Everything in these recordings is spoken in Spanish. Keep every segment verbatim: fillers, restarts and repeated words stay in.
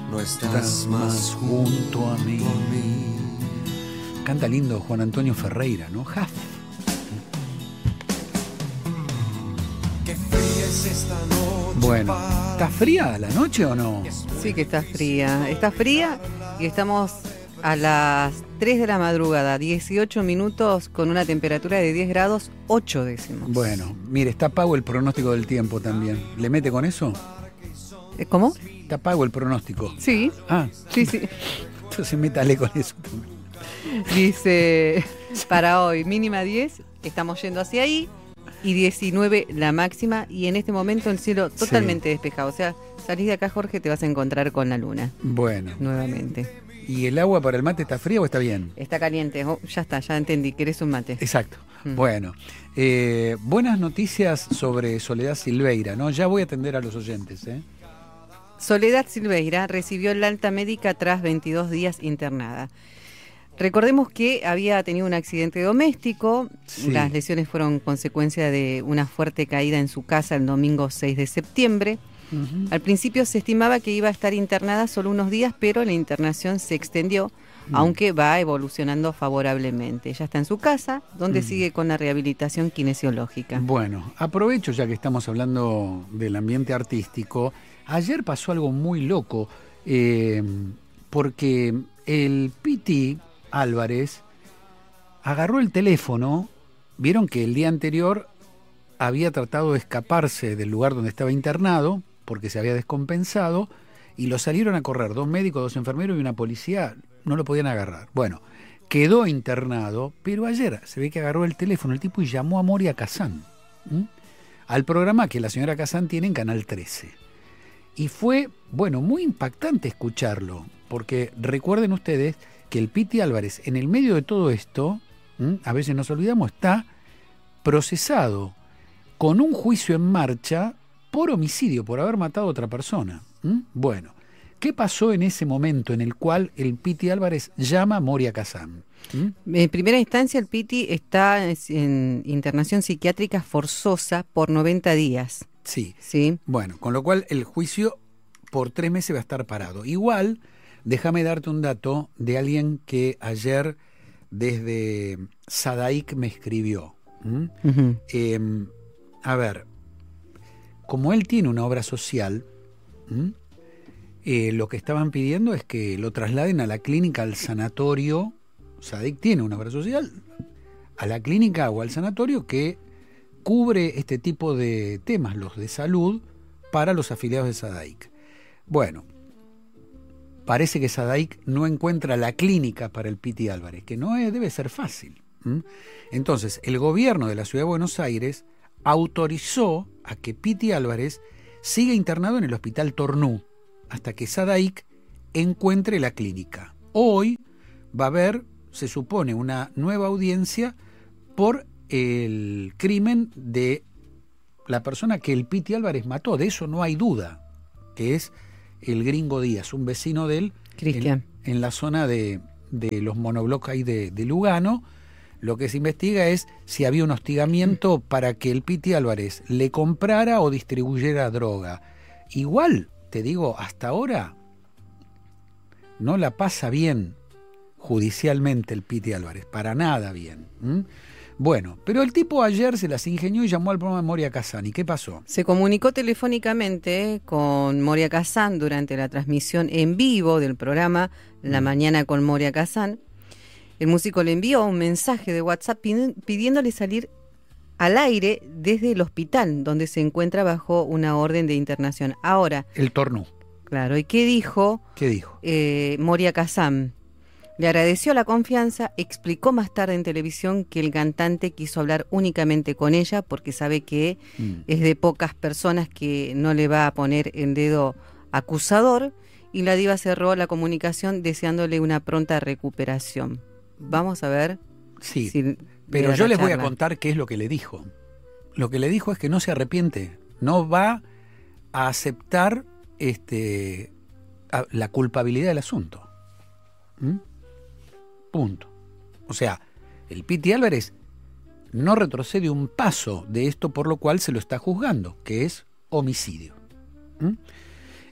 no estás más junto a mí. Canta lindo Juan Antonio Ferreira, ¿no? Jaf. Qué fría es esta noche. Bueno, ¿está fría la noche o no? Sí que está fría. Está fría y estamos a las tres de la madrugada, dieciocho minutos, con una temperatura de diez grados, ocho décimos. Bueno, mire, está pago el pronóstico del tiempo también. ¿Le mete con eso? ¿Cómo? Está pago el pronóstico. Sí. Ah, sí, sí. Entonces métale con eso también. Dice, para hoy, mínima diez, estamos yendo hacia ahí, y diecinueve la máxima, y en este momento el cielo totalmente sí. despejado. O sea, salís de acá, Jorge, te vas a encontrar con la luna. Bueno. Nuevamente. ¿Y el agua para el mate está fría o está bien? Está caliente. Oh, ya está, ya entendí, querés un mate. Exacto. Mm. Bueno, eh, buenas noticias sobre Soledad Silveira, ¿no? Ya voy a atender a los oyentes, ¿eh? Soledad Silveira recibió el alta médica tras veintidós días internada. Recordemos que había tenido un accidente doméstico, sí. Las lesiones fueron consecuencia de una fuerte caída en su casa el domingo seis de septiembre. Uh-huh. Al principio se estimaba que iba a estar internada solo unos días, pero la internación se extendió, uh-huh. aunque va evolucionando favorablemente. Ella está en su casa, donde uh-huh. sigue con la rehabilitación kinesiológica. Bueno, aprovecho ya que estamos hablando del ambiente artístico. Ayer pasó algo muy loco, eh, porque el Piti Álvarez agarró el teléfono. Vieron que el día anterior había tratado de escaparse del lugar donde estaba internado porque se había descompensado y lo salieron a correr dos médicos, dos enfermeros y una policía. No lo podían agarrar. Bueno, quedó internado, pero ayer se ve que agarró el teléfono el tipo y llamó a Moria Kazan, ¿m? al programa que la señora Kazan tiene en Canal trece. Y fue, bueno, muy impactante escucharlo, porque recuerden ustedes que el Piti Álvarez, en el medio de todo esto, ¿m? a veces nos olvidamos, está procesado con un juicio en marcha por homicidio, por haber matado a otra persona. ¿m? Bueno, ¿qué pasó en ese momento en el cual el Piti Álvarez llama a Moria Kazan? ¿Mm? En primera instancia, el Piti está en internación psiquiátrica forzosa por noventa días. Sí. Sí. Bueno, con lo cual el juicio por tres meses va a estar parado. Igual, déjame darte un dato de alguien que ayer desde Sadaic me escribió. ¿Mm? Uh-huh. Eh, a ver, como él tiene una obra social, ¿Mm? Eh, lo que estaban pidiendo es que lo trasladen a la clínica, al sanatorio. Sadaic tiene una obra social, a la clínica o al sanatorio que cubre este tipo de temas, los de salud, para los afiliados de Sadaic. Bueno, parece que Sadaic no encuentra la clínica para el Piti Álvarez, que no es, debe ser fácil. ¿Mm? Entonces, el gobierno de la Ciudad de Buenos Aires autorizó a que Piti Álvarez siga internado en el Hospital Tornú, hasta que Sadaic encuentre la clínica. Hoy va a haber, se supone, una nueva audiencia por el crimen de la persona que el Piti Álvarez mató. De eso no hay duda, que es el Gringo Díaz, un vecino de él, Cristian, en, en la zona de, de los monoblocks ahí de, de Lugano. Lo que se investiga es si había un hostigamiento mm. para que el Piti Álvarez le comprara o distribuyera droga. Igual, te digo, hasta ahora no la pasa bien judicialmente el Piti Álvarez, para nada bien. ¿Mm? Bueno, pero el tipo ayer se las ingenió y llamó al programa de Moria Kazan. ¿Y qué pasó? Se comunicó telefónicamente con Moria Kazan durante la transmisión en vivo del programa La Mañana con Moria Kazan. El músico le envió un mensaje de WhatsApp pidiéndole salir al aire desde el hospital, donde se encuentra bajo una orden de internación. Ahora... El Tornú. Claro, ¿y qué dijo? ¿Qué dijo? Eh, Moria Kazan. Le agradeció la confianza, explicó más tarde en televisión que el cantante quiso hablar únicamente con ella porque sabe que mm. es de pocas personas que no le va a poner el dedo acusador, y la diva cerró la comunicación deseándole una pronta recuperación. Vamos a ver. Sí, si pero yo les voy a contar qué es lo que le dijo. Lo que le dijo es que no se arrepiente, no va a aceptar este, a, la culpabilidad del asunto. ¿Mm? Punto. O sea, el Piti Álvarez no retrocede un paso de esto por lo cual se lo está juzgando, que es homicidio. ¿Mm?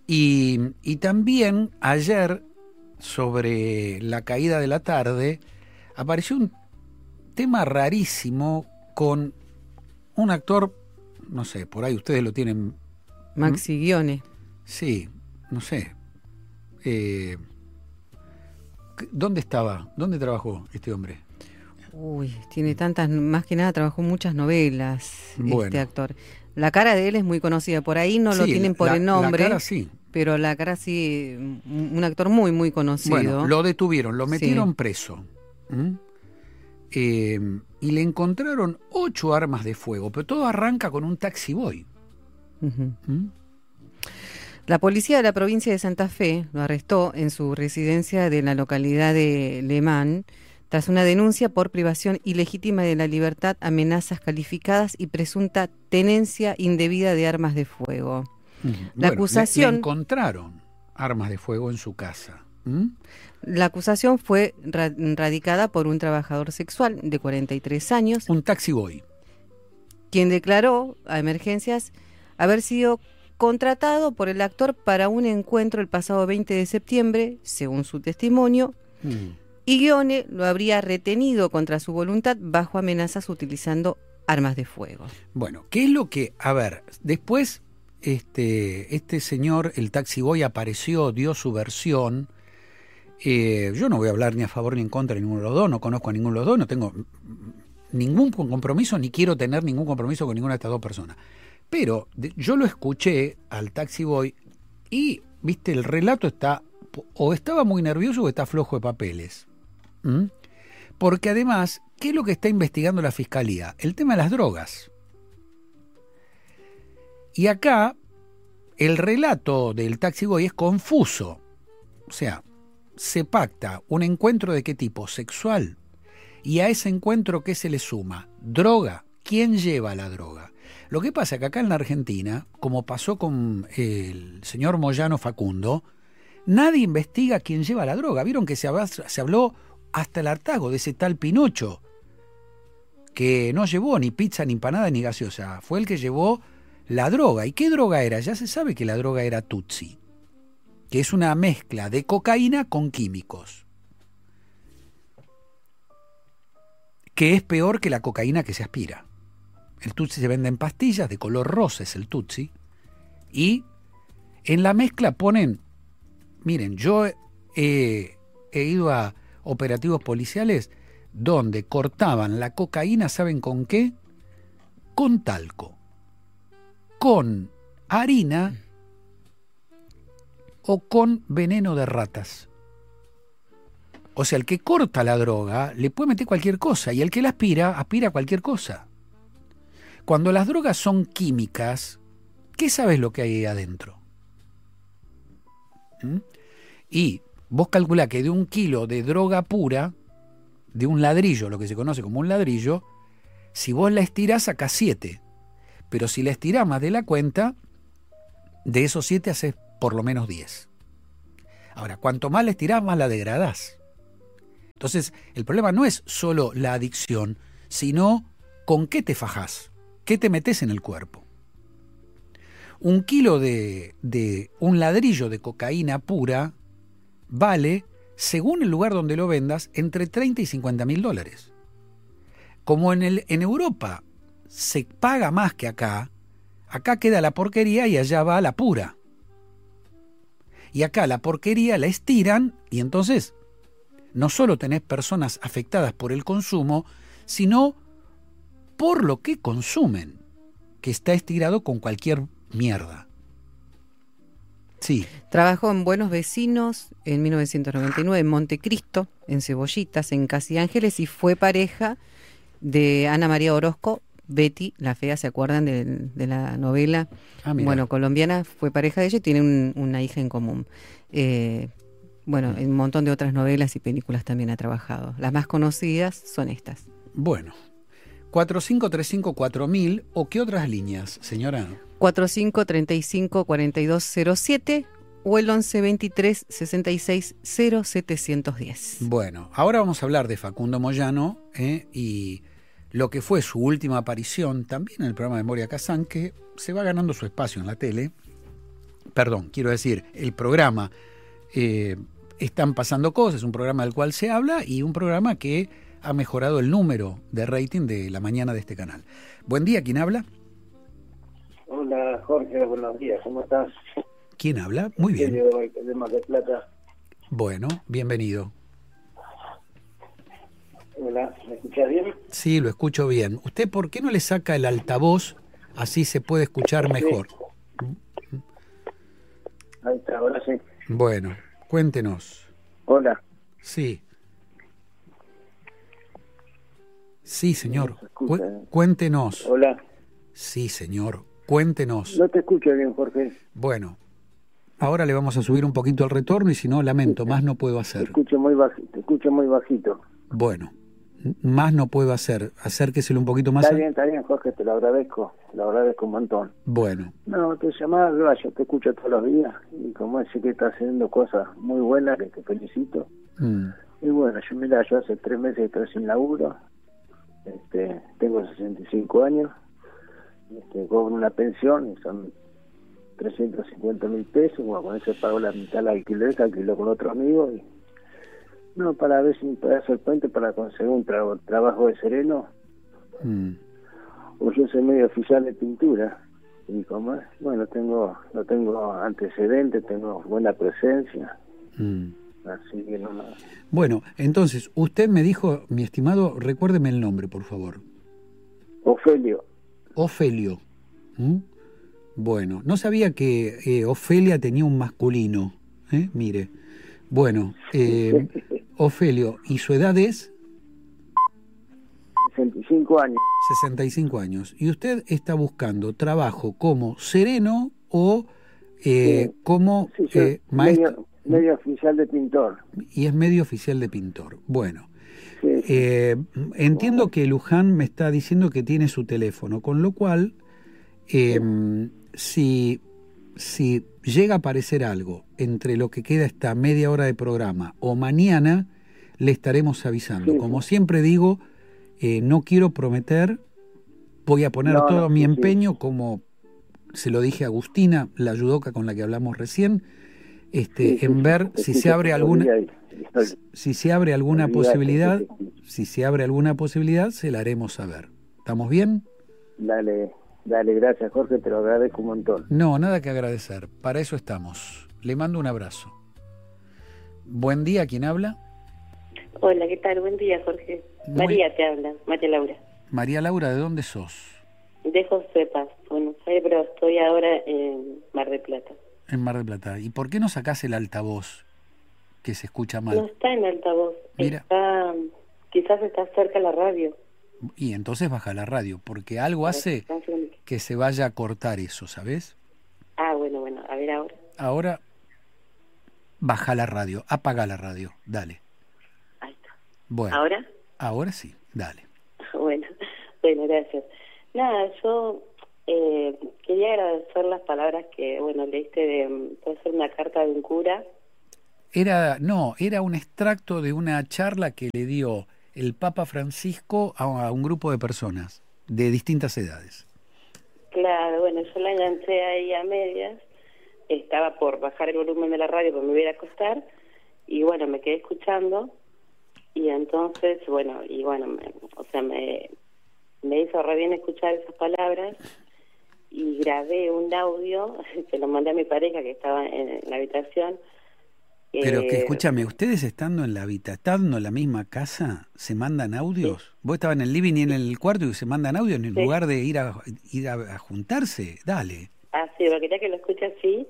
Y, y también ayer, sobre la caída de la tarde, apareció un tema rarísimo con un actor, no sé, por ahí ustedes lo tienen... Maxi Guione. Sí, no sé. Eh, ¿Dónde estaba? ¿Dónde trabajó este hombre? Uy, tiene tantas, más que nada trabajó muchas novelas, Bueno. este actor. La cara de él es muy conocida, por ahí no lo Sí, tienen por la- el nombre. La cara sí. Pero la cara sí, un actor muy, muy conocido. Bueno, lo detuvieron, lo metieron Sí. preso. ¿Mm? Eh, y le encontraron ocho armas de fuego, pero todo arranca con un taxi boy. Ujú. ¿Mm? La policía de la provincia de Santa Fe lo arrestó en su residencia de la localidad de Le Mans tras una denuncia por privación ilegítima de la libertad, amenazas calificadas y presunta tenencia indebida de armas de fuego. Ujú. La Bueno, acusación- le, le encontraron armas de fuego en su casa. ¿Mm? La acusación fue ra- radicada por un trabajador sexual de cuarenta y tres años, Un taxi boy. quien declaró a Emergencias haber sido contratado por el actor para un encuentro el pasado veinte de septiembre, según su testimonio, Mm. y Guione lo habría retenido contra su voluntad bajo amenazas utilizando armas de fuego. Bueno, ¿qué es lo que...? A ver, después este, este señor, el taxi boy, apareció, dio su versión. Eh, yo no voy a hablar ni a favor ni en contra de ninguno de los dos, no conozco a ninguno de los dos, no tengo ningún compromiso, ni quiero tener ningún compromiso con ninguna de estas dos personas. Pero de, yo lo escuché al taxi boy y, viste, el relato está, o estaba muy nervioso o está flojo de papeles. ¿Mm? Porque además, ¿qué es lo que está investigando la fiscalía? El tema de las drogas. Y acá, el relato del taxi boy es confuso. O sea, se pacta un encuentro de qué tipo, sexual, y a ese encuentro, ¿qué se le suma? Droga. ¿Quién lleva la droga? Lo que pasa es que acá en la Argentina, como pasó con el señor Moyano Facundo, nadie investiga quién lleva la droga. Vieron que se, hab- se habló hasta el hartazgo de ese tal Pinocho, que no llevó ni pizza, ni empanada, ni gaseosa. Fue el que llevó la droga. ¿Y qué droga era? Ya se sabe que la droga era Tutsi, que es una mezcla de cocaína con químicos, que es peor que la cocaína que se aspira. El Tutsi se vende en pastillas, de color rosa es el Tutsi, y en la mezcla ponen, miren, yo he, he ido a operativos policiales donde cortaban la cocaína, ¿saben con qué? Con talco, con harina o con veneno de ratas. O sea, el que corta la droga le puede meter cualquier cosa y el que la aspira, aspira cualquier cosa. Cuando las drogas son químicas, ¿qué sabes lo que hay ahí adentro? ¿Mm? Y vos calculás que de un kilo de droga pura, de un ladrillo, lo que se conoce como un ladrillo, si vos la estirás sacás siete. Pero si la estirás más de la cuenta, de esos siete haces por lo menos diez. Ahora, cuanto más la estirás, más la degradás. Entonces, el problema no es solo la adicción, sino con qué te fajás, qué te metes en el cuerpo. Un kilo de, de un ladrillo de cocaína pura vale, según el lugar donde lo vendas, entre treinta y cincuenta mil dólares. Como en, el, en Europa se paga más que acá, acá queda la porquería y allá va la pura. Y acá la porquería la estiran y entonces no solo tenés personas afectadas por el consumo, sino por lo que consumen, que está estirado con cualquier mierda. Sí. Trabajó en Buenos Vecinos en mil novecientos noventa y nueve, en Montecristo, en Cebollitas, en Casi Ángeles, y fue pareja de Ana María Orozco, Betty la Fea, ¿se acuerdan de, de la novela? Ah, mira. Bueno, colombiana, fue pareja de ella y tiene un, una hija en común. Eh, bueno, en un montón de otras novelas y películas también ha trabajado. Las más conocidas son estas. Bueno, cuatro cinco tres cinco cuatro mil, ¿o qué otras líneas, señora? cuatro cinco tres cinco cuatro dos cero siete o el once veintitrés sesenta y seis cero setecientos diez. Bueno, ahora vamos a hablar de Facundo Moyano eh, y lo que fue su última aparición también en el programa de Moria Kazán, que se va ganando su espacio en la tele. perdón, quiero decir, el programa, eh, están pasando cosas, un programa del cual se habla y un programa que ha mejorado el número de rating de la mañana de este canal. Buen día, ¿quién habla? Hola Jorge, buenos días, ¿cómo estás? ¿Quién habla? Muy bien. De, de Mar del Plata. Bueno, bienvenido. Hola, ¿me escuchás bien? Sí, lo escucho bien. ¿Usted por qué no le saca el altavoz? Así se puede escuchar mejor. Sí. Ahí está, ahora sí. Bueno, cuéntenos. Hola. Sí. Sí, señor. No se escucha, Cu- eh. cuéntenos. Hola. Sí, señor. Cuéntenos. No te escucho bien, Jorge. Bueno, ahora le vamos a subir un poquito el retorno y si no, lamento, más no puedo Te hacer. escucho muy bajito, te escucho muy bajito. Bueno, m- más no puedo hacer. Acérqueselo un poquito más. Está a- bien, está bien, Jorge, te lo agradezco, te lo agradezco un montón. Bueno, No, te llamaba, yo te escucho todos los días y como sé que estás haciendo cosas muy buenas, que te felicito. mm, Y bueno, yo mira, yo hace tres meses que estoy sin laburo, este, tengo sesenta y cinco años, este, cobro una pensión y son trescientos cincuenta mil pesos, bueno, con eso pago la mitad del alquiler, que alquilo con otro amigo, y no, para ver si me puede hacer puente para conseguir un tra- trabajo de sereno, mm, o yo soy medio oficial de pintura, y como es, bueno, tengo, no tengo antecedentes, tengo buena presencia, mm. así que no, no. Bueno, entonces, usted me dijo, mi estimado, recuérdeme el nombre, por favor. Ofelio, Ofelio. ¿Mm? Bueno, no sabía que eh, Ofelia tenía un masculino. ¿eh? Mire. Bueno, eh, Ofelio, ¿y su edad es? sesenta y cinco años. sesenta y cinco años. ¿Y usted está buscando trabajo como sereno o eh, Sí. como Sí, yo, eh, maestro? medio, medio oficial de pintor. Y es medio oficial de pintor. Bueno. Sí, sí. Eh, entiendo que Luján me está diciendo que tiene su teléfono, con lo cual, eh, si, si llega a aparecer algo entre lo que queda esta media hora de programa o mañana, le estaremos avisando. Sí, Como sí. siempre digo, eh, no quiero prometer, voy a poner No, todo no, mi sí, sí. empeño, como se lo dije a Agustina, la judoka con la que hablamos recién, este, Sí, sí, en sí, ver te si se escucho abre todos los alguna... días y- y estoy- Si se abre alguna Olvídate, posibilidad, sí, sí, sí. si se abre alguna posibilidad, se la haremos saber. ¿Estamos bien? Dale, dale, gracias Jorge, te lo agradezco un montón. No, nada que agradecer. Para eso estamos. Le mando un abrazo. Buen día, ¿quién habla? Hola, ¿qué tal? Buen día, Jorge. Muy- María te habla, María Laura. María Laura, ¿de dónde sos? De José Paz, Buenos Aires, pero estoy ahora en Mar del Plata. En Mar del Plata. ¿Y por qué no sacás el altavoz? Que se escucha No mal. está en altavoz, Mira. está, quizás está cerca la radio. Y entonces baja la radio, porque algo hace que se vaya a cortar eso, ¿sabes? Ah, bueno, bueno, a ver ahora. Ahora, baja la radio, apaga la radio, dale. Ahí está. Bueno, ¿Ahora? ahora sí, dale. Bueno, bueno, gracias. Nada, yo eh, quería agradecer las palabras que, bueno, leíste de, puede ser una carta de un cura. Era, no, era un extracto de una charla que le dio el Papa Francisco a, a un grupo de personas de distintas edades. Claro, bueno, yo la enganché ahí a medias, estaba por bajar el volumen de la radio porque me iba a ir a acostar, y bueno, me quedé escuchando, y entonces, bueno, y bueno, me, o sea, me, me hizo re bien escuchar esas palabras, y grabé un audio, que lo mandé a mi pareja que estaba en la habitación. Pero que eh, escúchame, ustedes estando en la habitación, estando en la misma casa, ¿se mandan audios? Vos estabas en el living y en el cuarto y se mandan audios en Sí. lugar de ir a ir a, a juntarse. Dale. Ah, sí, porque quería que lo escuche así,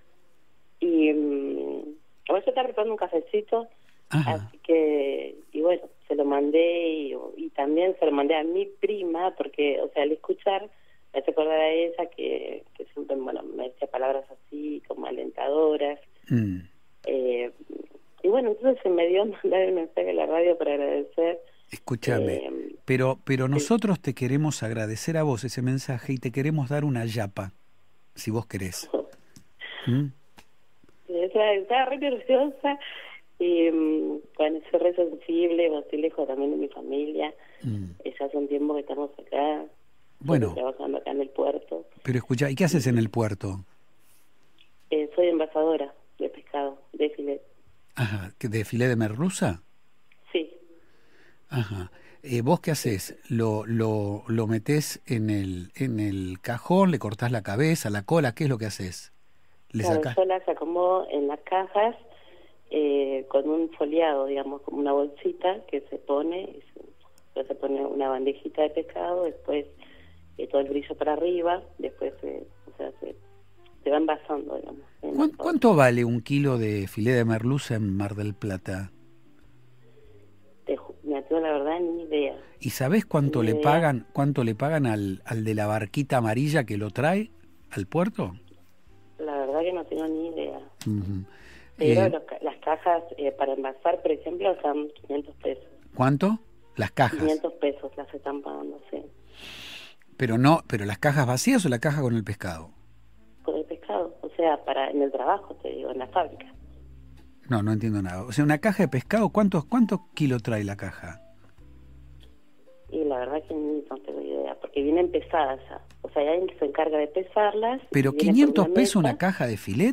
y mm, bueno, yo estaba preparando un cafecito. Ajá. Así que, y bueno, se lo mandé y, y también se lo mandé a mi prima, porque, o sea, al escuchar, me hace acordar a ella que, que siempre, bueno, me decía palabras así, como alentadoras. Mm. Eh, y bueno, entonces se me dio mandar el mensaje a la radio para agradecer. Escúchame, Eh, pero, pero sí. nosotros te queremos agradecer a vos ese mensaje y te queremos dar una yapa, si vos querés. ¿Mm? Estaba, estaba re nerviosa y mm, bueno, soy re sensible, estoy lejos también de mi familia. Mm. Eh, ya hace un tiempo que estamos acá. Bueno. Estoy trabajando acá en el puerto. Pero escucha, ¿y qué haces en el puerto? Eh, soy envasadora de pescado, de filet. Ajá, ¿que ¿de filé de merluza? Sí. Ajá. Eh, ¿Vos qué haces? ¿Lo, lo, lo metés en el, en el cajón, le cortás la cabeza, la cola? ¿Qué es lo que haces? ¿Le Claro, sacás? yo las acomodo en las cajas eh, con un foliado, digamos, como una bolsita que se pone, y se, después se pone una bandejita de pescado, después eh, todo el brillo para arriba, después eh, o sea, se, se va envasando, digamos. ¿Cuánto, ¿Cuánto vale un kilo de filé de merluza en Mar del Plata? Te, me tengo la verdad ni idea. ¿Y sabés cuánto Ni le idea. pagan, cuánto le pagan al, al de la barquita amarilla que lo trae al puerto? La verdad que no tengo ni idea. Uh-huh. Pero Eh, los ca- las cajas eh, para envasar, por ejemplo, están quinientos pesos. ¿Cuánto? Las cajas. quinientos pesos las están pagando, sí. Pero no, pero las cajas vacías o la caja con el pescado. Con el pescado, o sea, para en el trabajo, te digo, en la fábrica. No, no entiendo nada. O sea, una caja de pescado, ¿cuántos cuántos kilos trae la caja? Y la verdad que ni no tengo idea, porque vienen pesadas ya. O sea, hay alguien que se encarga de pesarlas. Pero y vienen quinientos con pesos mesa. una caja de filet.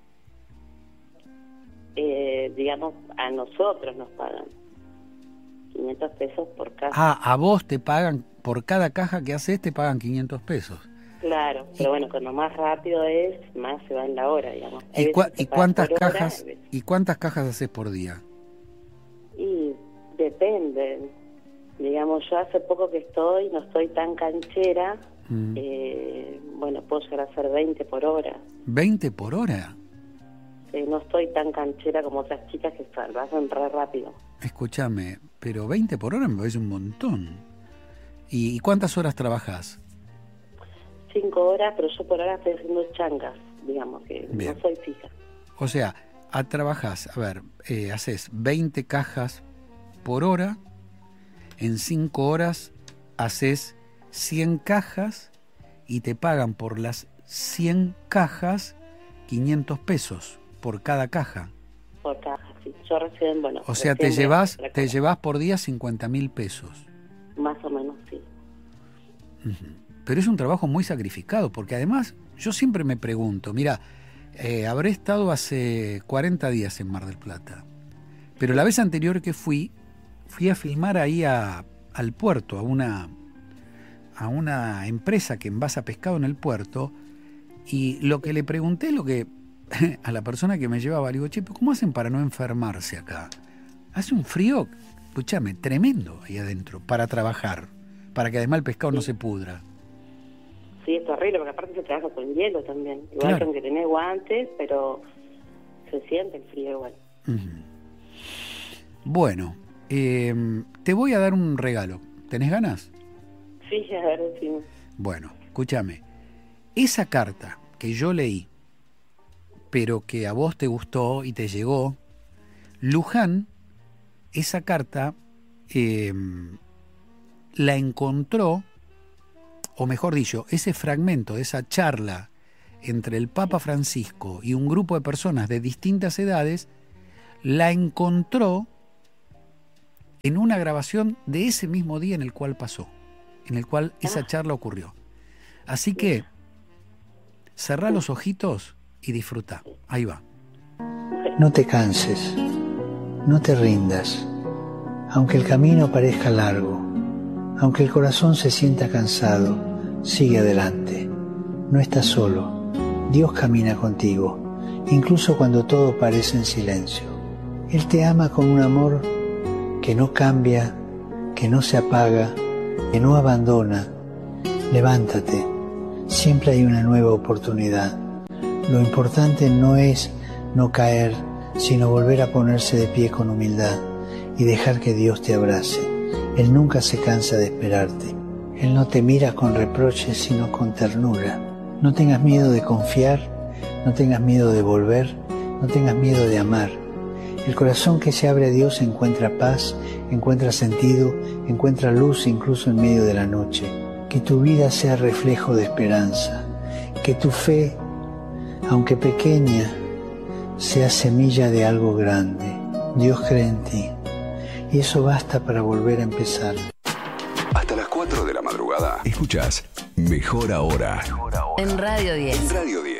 Eh, digamos, a nosotros nos pagan quinientos pesos por caja. Ah, a vos te pagan, por cada caja que haces te pagan quinientos pesos. Claro, pero bueno, cuando más rápido es, más se va en la hora, digamos. Hay ¿Y, veces cua- que y paga cuántas por hora, cajas hay veces- y cuántas cajas haces por día? Y depende. Digamos, yo hace poco que estoy, no estoy tan canchera. Mm. Eh, bueno, puedo llegar a hacer veinte por hora. ¿veinte por hora? Eh, no estoy tan canchera como otras chicas que lo hacen re rápido. Escúchame, pero veinte por hora me parece un montón. ¿Y, y cuántas horas trabajás? Cinco horas, pero yo por ahora estoy haciendo changas, digamos, que Bien. no soy fija. O sea, a, trabajás, a ver, eh, haces veinte cajas por hora, en cinco horas haces cien cajas y te pagan por las cien cajas quinientos pesos por cada caja. Por caja, sí. Yo recién, bueno... O sea, te recién llevas, voy a hacer te la caja. llevas por día cincuenta mil pesos. Más o menos, sí. Ujú. Pero es un trabajo muy sacrificado, porque además yo siempre me pregunto, mira, eh, habré estado hace cuarenta días en Mar del Plata, pero la vez anterior que fui, fui a filmar ahí a, al puerto, a una, a una empresa que envasa pescado en el puerto, y lo que le pregunté, lo que a la persona que me llevaba, le digo, che, ¿cómo hacen para no enfermarse acá? Hace un frío, escúchame, tremendo ahí adentro, para trabajar, para que además el pescado no se pudra. Sí, es horrible, porque aparte se trabaja con hielo también. Igual Claro. que aunque tenés guantes, pero se siente el frío igual. Ujú. Bueno, eh, te voy a dar un regalo. ¿Tenés ganas? Sí, a ver, sí. Bueno, escúchame. Esa carta que yo leí, pero que a vos te gustó y te llegó, Luján, esa carta eh, la encontró, o mejor dicho, ese fragmento, esa charla entre el Papa Francisco y un grupo de personas de distintas edades, la encontró en una grabación de ese mismo día en el cual pasó, en el cual esa charla ocurrió. Así que, cerrá los ojitos y disfruta. Ahí va. No te canses, no te rindas, aunque el camino parezca largo, aunque el corazón se sienta cansado, sigue adelante. No estás solo, Dios camina contigo, incluso cuando todo parece en silencio. Él te ama con un amor que no cambia, que no se apaga, que no abandona. Levántate, siempre hay una nueva oportunidad. Lo importante no es no caer, sino volver a ponerse de pie con humildad y dejar que Dios te abrace. Él nunca se cansa de esperarte. Él no te mira con reproches, sino con ternura. No tengas miedo de confiar, no tengas miedo de volver, no tengas miedo de amar. El corazón que se abre a Dios encuentra paz, encuentra sentido, encuentra luz incluso en medio de la noche. Que tu vida sea reflejo de esperanza, que tu fe, aunque pequeña, sea semilla de algo grande. Dios cree en ti, y eso basta para volver a empezar. Hasta las cuatro de la madrugada escuchás Mejor Ahora En Radio diez. en Radio diez.